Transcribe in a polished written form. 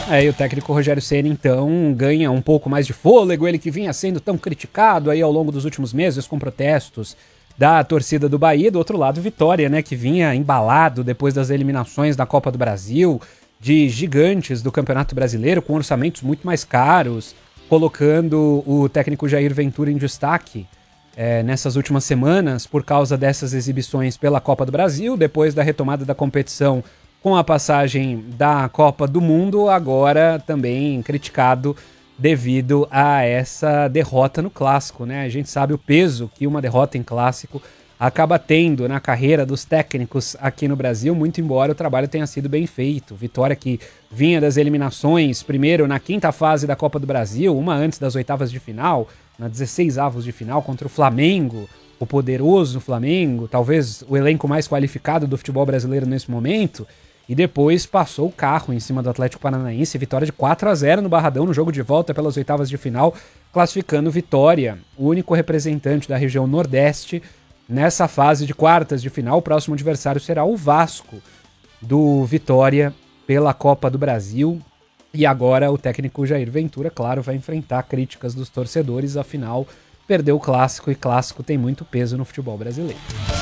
E o técnico Rogério Ceni então ganha um pouco mais de fôlego, ele que vinha sendo tão criticado aí ao longo dos últimos meses com protestos da torcida do Bahia. Do outro lado, Vitória, né, que vinha embalado depois das eliminações da Copa do Brasil, de gigantes do Campeonato Brasileiro, com orçamentos muito mais caros, colocando o técnico Jair Ventura em destaque nessas últimas semanas por causa dessas exibições pela Copa do Brasil, depois da retomada da competição com a passagem da Copa do Mundo, agora também criticado devido a essa derrota no Clássico, né? A gente sabe o peso que uma derrota em Clássico acaba tendo na carreira dos técnicos aqui no Brasil, muito embora o trabalho tenha sido bem feito. Vitória que vinha das eliminações, primeiro na quinta fase da Copa do Brasil, uma antes das oitavas de final, na 16avos de final contra o Flamengo, o poderoso Flamengo, talvez o elenco mais qualificado do futebol brasileiro nesse momento, e depois passou o carro em cima do Atlético Paranaense, vitória de 4-0 no Barradão no jogo de volta pelas oitavas de final, classificando Vitória, o único representante da região Nordeste, nessa fase de quartas de final. O próximo adversário será o Vasco do Vitória pela Copa do Brasil. E agora o técnico Jair Ventura, claro, vai enfrentar críticas dos torcedores, afinal perdeu o Clássico e Clássico tem muito peso no futebol brasileiro.